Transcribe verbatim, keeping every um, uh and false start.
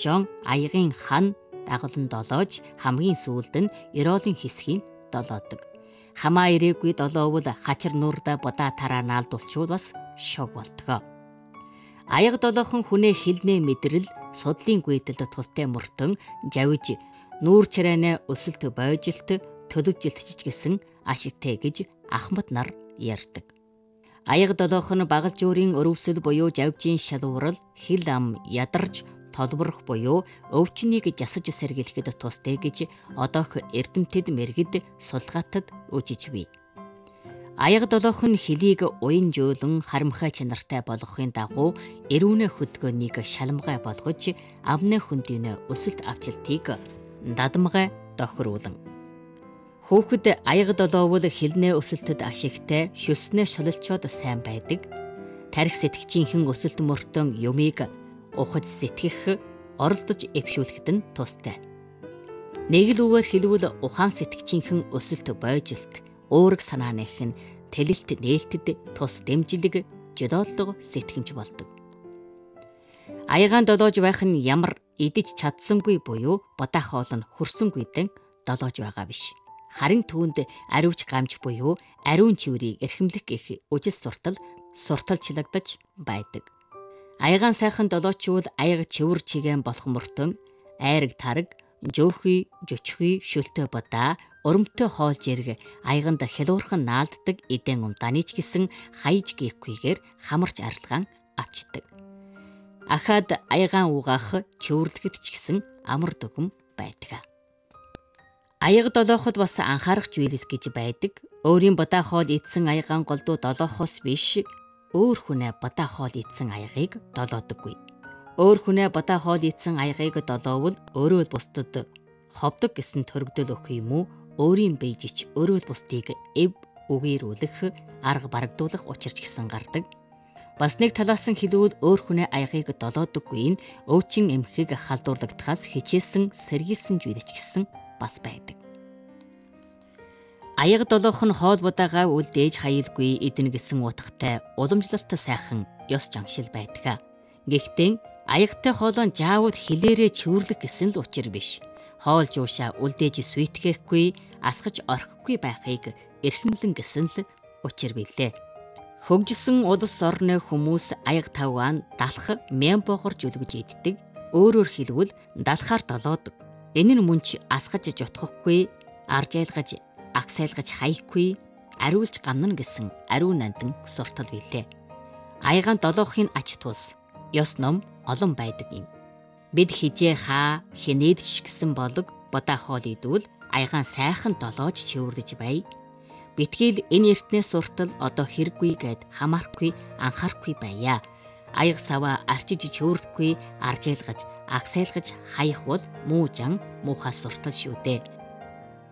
хошоон аягийн хан дагуулн долоож хамгийн сүүлд нь Ерөөлийн хэсгийг долоодог. Хамаа ирээгүй долоовол хачир нурда будаа тараа наалдуулчвал бас шог болтгоо. Аяга долоохон хүнээ хилнээ мэдрэл судлын гүйдэлд тустай мөртөн жавж нүүр чарайнаа өсөлт бойжилт төлөвжилт жижигсэн ашигтэй гэж ахмад нар ярьдаг. Аяга долоохон багал жуурийн өрөвсөл буюу жавжийн шалуурал хил ам ядарч толборох буюу өвчнийг жасаж сэргийлэхэд тустай гэж одоох эрдэмтэд мэргэд сулгаатад үжиж бий. Аяга долоохон хилийг уян жөөлөн харамхай чанартай болгохын дагуу эрүүнэ хөдөлгөөнийг шалмгай болгож амны хөндийн өсөлт авчилтыг дадамгай тохируулан. Хүүхэд аяга долоовол хилнээ өсөлтөд ашигтай шүлснээ шулалчоод сайн байдаг. Тарих сэтгчийнхэн өсөлт мөртөн юмыг ухаж сэтгэх, оролдож эвшүүлэхэд нь тустай. Нэг л үгээр хэлвэл ухаан сэтгчийнхэн өсөлт бойжилт, уурэг санааных нь тэлэлт нээлтэд тус дэмжлэг жодооллого сэтгэмж болдог. Аягаан долоож байх нь ямар идэж чадсангүй буюу бодаа хоол нь хөрсөнгүйдэн долоож байгаа биш. Харин түүнд ариуч гамж буюу ариун чиврийг эрхэмлэх гэх үжил суртал сурталчлагдаж байдаг. Аягаан сайхан долоочвол аяга чивэр чигээн болох мөртөн айраг тараг, жөөхий, жөчхий, шүлтөө бодаа, өрөмтөө хоол жирэг аяганд хялуурхан наалддаг эдэн умдааны ч гэсэн хаяж гихгүйгээр хамарч арилгаан авчдаг. Ахаад аягаан угаах чөвөрлөхөд ч гэсэн амар дүгм байдаг. Аяга долооход бас анхаарах зүйлс гэж байдаг. Өөрийн бодаа хоол идсэн аягаан голдуу долоохоос биш, өөр хүнээ бодаа хоол идсэн аягыг долоодоггүй. Өөр хүнээ бодаа хоол идсэн аягыг долоовол өөрөө бусдад ховдог гэсэн төрөгдөл өгөх юм уу? Өөрийн бийжич өөрөө бусдыг эв үгээрүүлэх, арга барагдуулах учирч гисэн гардаг. Бас нэг талаас нь хэлвэл өөр хүнээ аягыг долоодоггүй нь өөчин эмхийг халдуурлагдахаас хичээсэн сэргийлсэн зүйлч гисэн бас байдаг. Аяга долоох нь хоол будаага үлдээж хаялгүй эдэн гэсэн утгатай уламжлалт сайхан ёс жангшил байдаг. Гэхдээ аягтай хоолоо жаавал хилээрээ чивэрлэх гэсэн л учир биш. Хоол жуушаа үлдээж сүйтгэхгүй, асгаж орхихгүй байхыг эрхэмлэн гэсэн л учир билээ. Хөгжсөн улс орны хүмүүс аяг тавгаан далах мянбогор зүлгэж иддэг. Өөрөөр хэлбэл далахаар долоодог. Энэ нь мөнч асгаж жутгахгүй, аржайлгаж агсайлгаж хаяхгүй, ариулж гамнана гэсэн ариун нандин суртал билээ. Аягаан долоохын ач тус ёс ном олон байдаг юм. Бид хижээ хаа хинээд ч гэсэн болог бодаа хоол идвэл аягаан сайхан долоож чивэрлэж бай. Битгэл энэ эртнээс суртал одоо хэрэггүй гэд хамаарахгүй анхаарахгүй байя. Аяг саваа арчиж чивэрлэхгүй, аржайлгаж агсайлгаж хаях бол муу жан муухай суртал шүү дээ.